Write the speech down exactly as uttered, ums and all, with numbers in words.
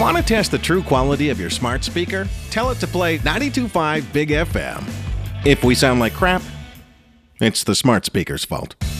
Want to test the true quality of your smart speaker? Tell it to play ninety-two point five Big F M. If we sound like crap, it's the smart speaker's fault.